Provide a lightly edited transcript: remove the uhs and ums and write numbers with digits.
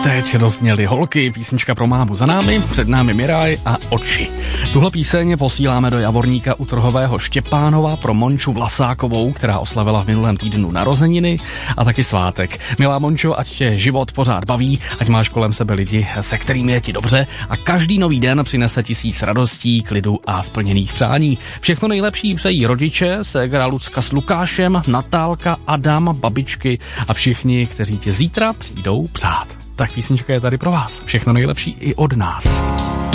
teď dozněly Holky, písnička pro mámu za námi, před námi Miraj a Oči. Tuhle píseň posíláme do Javorníka u Trhového Štěpánova pro Monču Vlasákovou, která oslavila v minulém týdnu narozeniny a taky svátek. Milá Mončo, ať tě život pořád baví, ať máš kolem sebe lidi, se kterými je ti dobře a každý nový den přinese 1000 radostí, klidu a splněných přání. Všechno nejlepší přejí rodiče, ségra Lucka s Lukášem, Natálka, Adam, babičky a všichni, kteří tě zítra přijdou přát. Tak písnička je tady pro vás. Všechno nejlepší i od nás.